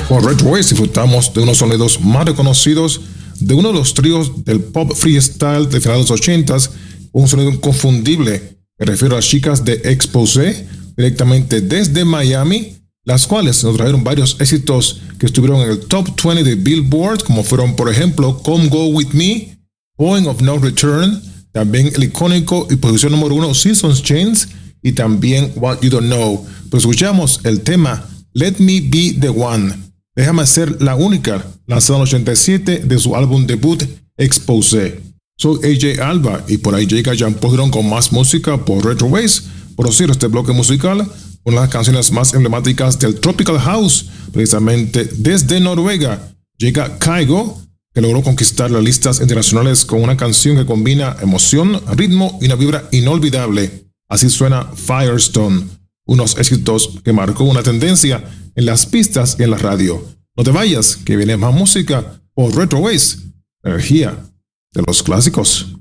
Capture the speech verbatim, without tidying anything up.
Con Retro Waves disfrutamos de unos sonidos más reconocidos de uno de los tríos del pop freestyle de finales de los ochentas, un sonido inconfundible. Me refiero a las chicas de Exposé, directamente desde Miami, las cuales nos trajeron varios éxitos que estuvieron en el top veinte de Billboard, como fueron, por ejemplo, Come Go With Me, Point of No Return, también el icónico y posición número uno Seasons Change, y también What You Don't Know. Pues escuchamos el tema Let Me Be The One. Déjame ser la única, lanzado en el ochenta y siete de su álbum debut Exposé. Soy A J Alba y por ahí llega Jean Paul con más música por Retro Waves. Por cierto, este bloque musical, una de las canciones más emblemáticas del Tropical House, precisamente desde Noruega, llega Kygo, que logró conquistar las listas internacionales con una canción que combina emoción, ritmo y una vibra inolvidable. Así suena Firestone, unos éxitos que marcó una tendencia en las pistas y en la radio. No te vayas, que viene más música por Retro Waves, energía de los clásicos.